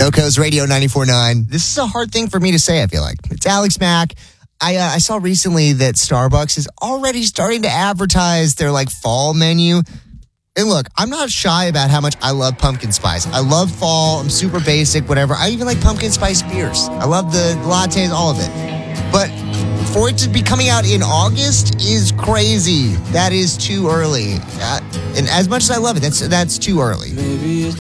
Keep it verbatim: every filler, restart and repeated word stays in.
Coco's Radio ninety-four point nine. This is a hard thing for me to say, I feel like. It's Alex Mack. I uh, I saw recently that Starbucks is already starting to advertise their, like, fall menu. And look, I'm not shy about how much I love pumpkin spice. I love fall. I'm super basic, whatever. I even like pumpkin spice beers. I love the lattes, all of it. But for it to be coming out in August is crazy. That is too early. Uh, and as much as I love it, that's that's too early. Maybe